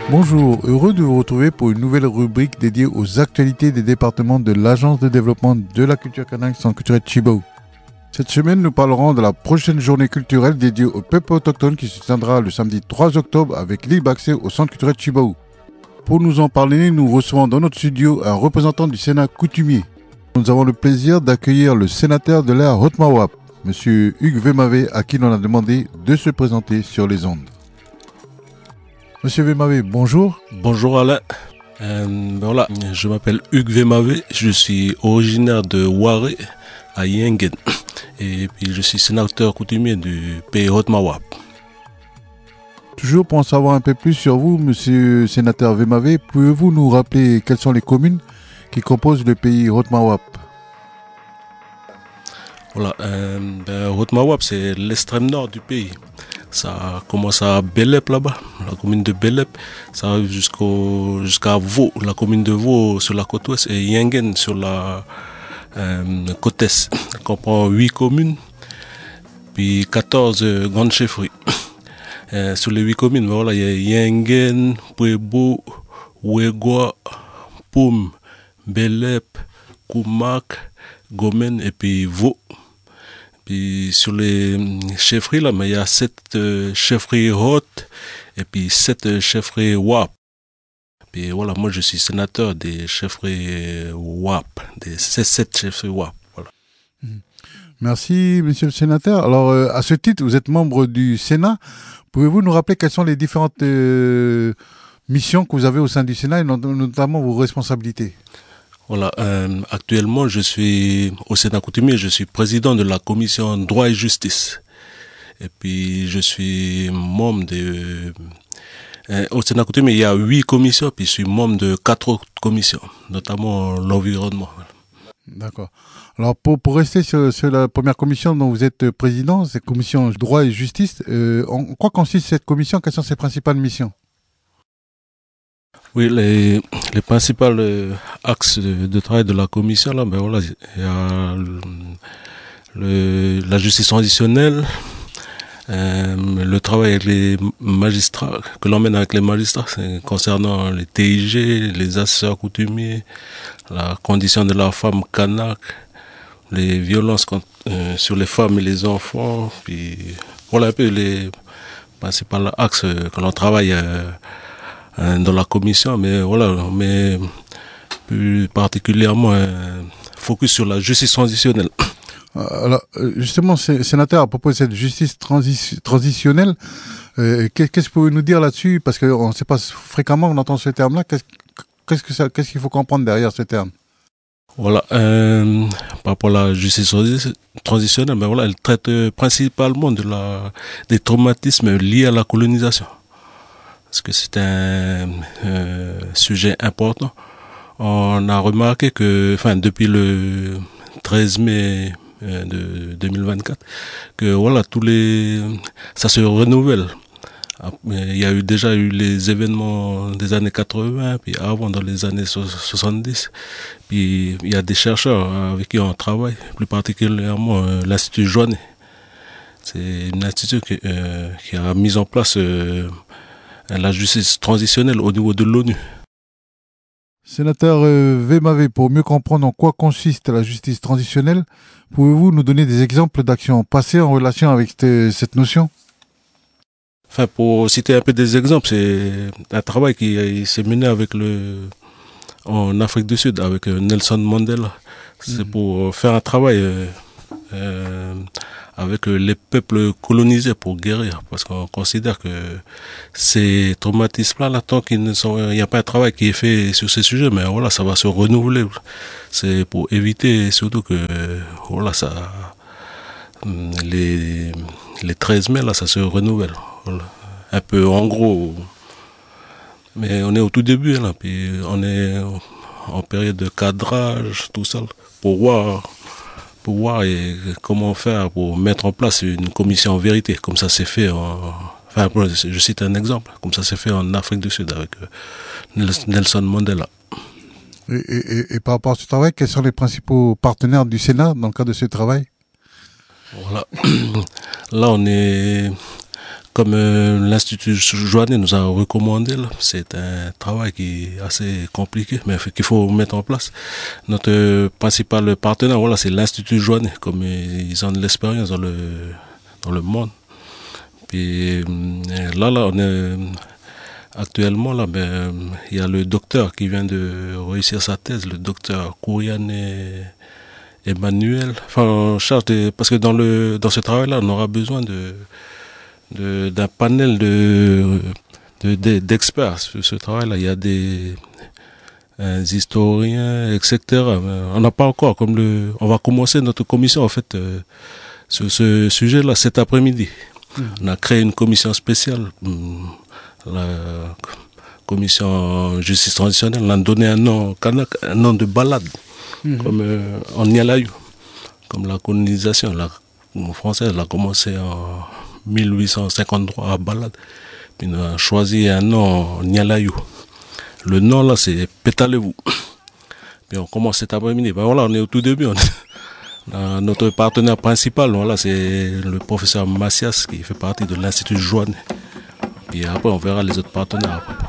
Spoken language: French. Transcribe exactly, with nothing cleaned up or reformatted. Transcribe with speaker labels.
Speaker 1: Bonjour, heureux de vous retrouver pour une nouvelle rubrique dédiée aux actualités des départements de l'Agence de développement de la culture kanak Centre culturel Tchibou. Cette semaine, nous parlerons de la prochaine journée culturelle dédiée au peuple autochtone qui se tiendra le samedi trois octobre avec libre accès au Centre culturel Tchibou. Pour nous en parler, nous recevons dans notre studio un représentant du Sénat coutumier. Nous avons le plaisir d'accueillir le sénateur de l'Air Haute-Mawap, M. Hugues Vemavé, à qui l'on a demandé de se présenter sur les ondes. Monsieur Vemavé, bonjour.
Speaker 2: Bonjour Alain. Euh, voilà, je m'appelle Hugues Vemavé, je suis originaire de Waré à Yengen et puis je suis sénateur coutumier du pays Haute-Mawap.
Speaker 1: Toujours pour en savoir un peu plus sur vous, monsieur sénateur Vemavé, pouvez-vous nous rappeler quelles sont les communes qui composent le pays Haute-Mawap?
Speaker 2: Voilà, euh, ben, Haute-Mawap, c'est l'extrême nord du pays. Ça commence à Belep là-bas, la commune de Belep. Ça arrive jusqu'au, jusqu'à Vaud, la commune de Vaud sur la côte ouest, et Yengen sur la euh, côte est. Ça comprend huit communes, puis quatorze euh, grandes chefferies. Euh, sur les huit communes, voilà, il y a Yengen, Puebo, Ouegua, Poum, Belep, Koumak, Gomen et puis Vaud. Puis sur les chefferies là, mais il y a sept euh, chefferies hautes et puis sept euh, chefferies W A P. Puis voilà, moi je suis sénateur des chefferies W A P, des sept chefferies W A P. Voilà.
Speaker 1: Merci, monsieur le sénateur. Alors, euh, à ce titre, vous êtes membre du Sénat. Pouvez-vous nous rappeler quelles sont les différentes euh, missions que vous avez au sein du Sénat et notamment vos responsabilités?
Speaker 2: Voilà, euh, actuellement je suis au Sénat coutumier, je suis président de la commission droit et justice. Et puis je suis membre de... Euh, au Sénat coutumier, il y a huit commissions, puis je suis membre de quatre autres commissions, notamment l'environnement.
Speaker 1: D'accord. Alors pour, pour rester sur, sur la première commission dont vous êtes président, cette commission droit et justice, euh, en quoi consiste cette commission? Quelles sont ses principales missions?
Speaker 2: Oui, les, les principaux euh, axes de, de travail de la commission, là, ben voilà, il y a le, le, la justice transitionnelle, euh, le travail avec les magistrats, que l'on mène avec les magistrats, c'est concernant les T I G, les assesseurs coutumiers, la condition de la femme kanak, les violences contre, euh, sur les femmes et les enfants, puis voilà un peu les principaux axes que l'on travaille euh, dans la commission, mais voilà, on met plus particulièrement un focus sur la justice transitionnelle.
Speaker 1: Alors, justement, sénateur, à propos de cette justice transi- transitionnelle, euh, qu'est-ce que vous pouvez nous dire là-dessus? Parce qu'on ne sait pas fréquemment, on entend ce terme-là. Qu'est-ce, qu'est-ce, que ça, qu'est-ce qu'il faut comprendre derrière ce terme?
Speaker 2: Voilà, euh, par rapport à la justice transitionnelle, ben voilà, elle traite principalement de la, des traumatismes liés à la colonisation. Parce que c'est un euh, sujet important. On a remarqué que, enfin, depuis le treize mai euh, de deux mille vingt-quatre, que voilà, tous les, ça se renouvelle. Il y a eu déjà eu les événements des années quatre-vingts, puis avant dans les années soixante-dix. Puis il y a des chercheurs avec qui on travaille, plus particulièrement euh, l'Institut Joannet. C'est un institut qui, euh, qui a mis en place euh, la justice transitionnelle au niveau de l'ONU.
Speaker 1: Sénateur euh, Vemavé, pour mieux comprendre en quoi consiste la justice transitionnelle, pouvez-vous nous donner des exemples d'actions passées en relation avec cette, cette notion?
Speaker 2: Enfin, pour citer un peu des exemples, c'est un travail qui s'est mené avec le, en Afrique du Sud avec Nelson Mandela. C'est mmh. pour faire un travail euh, euh, avec les peuples colonisés pour guérir, parce qu'on considère que ces traumatismes-là, là, tant qu'il n'y a pas un travail qui est fait sur ces sujets, mais voilà, ça va se renouveler. C'est pour éviter surtout que voilà, ça, les les treize mai là, ça se renouvelle. Voilà. Un peu en gros, mais on est au tout début là, puis on est en période de cadrage, tout ça, pour voir. Pour voir et comment faire pour mettre en place une commission en vérité, comme ça s'est fait en, enfin, je cite un exemple, comme ça s'est fait en Afrique du Sud avec Nelson Mandela.
Speaker 1: Et, et, et par rapport à ce travail, quels sont les principaux partenaires du Sénat dans le cadre de ce travail?
Speaker 2: Voilà. Là, on est comme euh, l'Institut Joannet nous a recommandé, là, c'est un travail qui est assez compliqué, mais qu'il faut mettre en place. Notre euh, principal partenaire, voilà, c'est l'Institut Joannet, comme euh, ils ont de l'expérience dans le dans le monde. Puis euh, là, là, on est actuellement là, ben il y a le docteur qui vient de réussir sa thèse, le docteur Kouriane Emmanuel, enfin en charge de, parce que dans le dans ce travail-là, on aura besoin de De, d'un panel de, de, de, d'experts sur ce travail-là. Il y a des, des historiens, et cetera. On n'a pas encore, comme le, on va commencer notre commission en fait euh, sur ce sujet-là cet après-midi. Mmh. On a créé une commission spéciale, la commission justice transitionnelle. On a donné un nom kanak, un nom de balade, mmh. comme euh, en Nialayou, comme la colonisation. La française, elle a commencé en mille huit cent cinquante-trois à Balade. Puis on a choisi un nom, Nialayou. Le nom là, c'est Pétalez-vous. Puis on commence cet après-midi. Ben voilà, on est au tout début. On est, notre partenaire principal, voilà, c'est le professeur Macias qui fait partie de l'Institut Joannet. Puis après, on verra les autres partenaires après.